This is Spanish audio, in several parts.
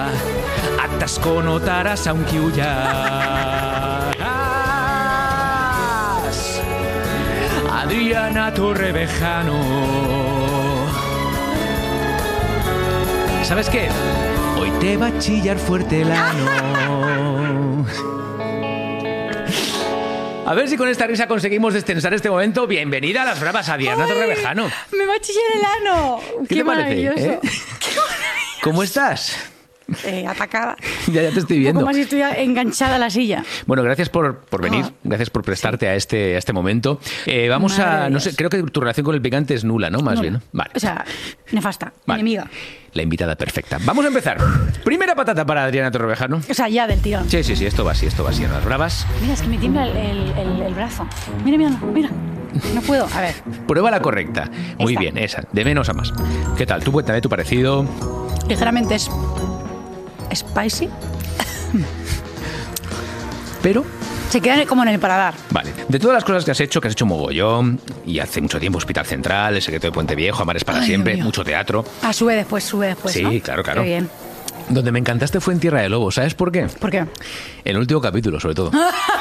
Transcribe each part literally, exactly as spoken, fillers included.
Atascono tarasa un chiullas. Adriana Torrevejano. ¿Sabes qué? Hoy te va a chillar fuerte el ano. A ver si con esta risa conseguimos destensar este momento. Bienvenida a Las Bravas, Adriana Torrevejano. Me va a chillar el ano. ¿Qué, Qué te maravilloso. parece? ¿Eh? Qué maravilloso. ¿Cómo estás? Eh, atacada. Ya, ya te estoy viendo. Como si estuviera enganchada a la silla. Bueno, gracias por, por venir, Oh. gracias por prestarte a este, a este momento. Eh, vamos Madre a, de no Dios. sé, creo que tu relación con el picante es nula, ¿no? Más No, bien, ¿no? Vale. O sea, nefasta, Vale. enemiga. La invitada perfecta. Vamos a empezar. Primera patata para Adriana Torrevejano. O sea, ya del tirón. Sí, sí, sí, esto va así, esto va así en Las Bravas. Mira, es que me tiembla el, el, el- el brazo. Mira, mira, mira. No puedo. A ver. Prueba la correcta. Muy Esta. bien, esa, de menos a más. ¿Qué tal? Tú cuéntame tu parecido. Ligeramente es spicy. Pero, Se queda como en el paladar. vale, de todas las cosas que has hecho, que has hecho mogollón, y hace mucho tiempo Hospital Central, El secreto de Puente Viejo, Amar es para Ay, siempre, Dios mío. mucho teatro. Ah, sube después, sube después. Sí, ¿no? claro, claro. Qué bien. Donde me encantaste fue en Tierra de Lobos, ¿sabes por qué? ¿Por qué? En el último capítulo, sobre todo.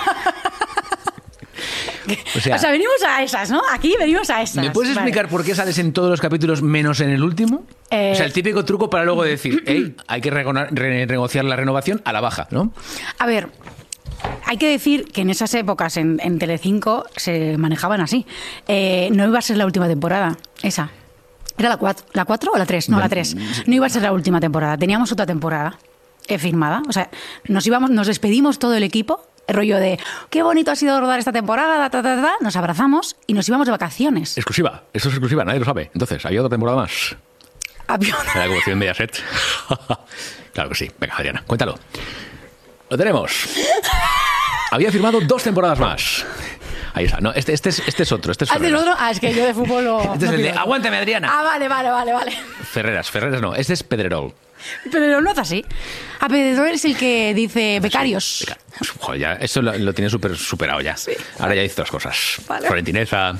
O sea, O sea, venimos a esas, ¿no? Aquí venimos a esas. ¿me puedes Vale. explicar por qué sales en todos los capítulos menos en el último? Eh, O sea, el típico truco para luego decir, hey, hay que rego- re- negociar la renovación a la baja, ¿no? A ver, hay que decir que en esas épocas en, en Telecinco se manejaban así. Eh, no iba a ser la última temporada, esa. ¿Era la cuatro, la cuatro o la tres? No, la tres. No iba a ser la última temporada. Teníamos otra temporada eh, firmada. O sea, nos íbamos, nos despedimos todo el equipo, el rollo de qué bonito ha sido rodar esta temporada, ta, ta, ta, ta. Nos abrazamos y nos íbamos de vacaciones. Exclusiva, eso es exclusiva, nadie lo sabe. Entonces, ¿había otra temporada más? Había En la evolución Mediaset. Claro que sí. Venga, Adriana, cuéntalo. Lo tenemos. Había firmado dos temporadas más. Ahí está. No, este, este, es, este es otro. Este es ¿Ah, del Ferreras. otro? Ah, es que yo de fútbol lo... Este es no el de pido. Aguántame, Adriana. Ah, vale, vale, vale, vale. Ferreras, Ferreras no. Este es Pedrerol. Pero no es así. A Pedro es el que dice becarios. Joder, ya, eso lo, lo tiene súper superado ya. Ahora ya dice otras cosas. Vale. Florentineza.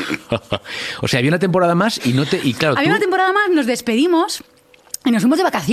O sea, había una temporada más y no te. Y claro, Había tú- una temporada más, nos despedimos y nos fuimos de vacaciones.